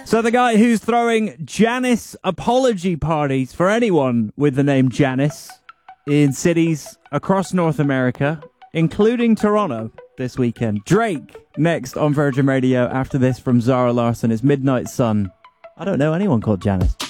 So the guy who's throwing Janice apology parties for anyone with the name Janice in cities across North America, including Toronto this weekend. Drake, next on Virgin Radio after this from Zara Larsson, is Midnight Sun. I don't know anyone called Janice.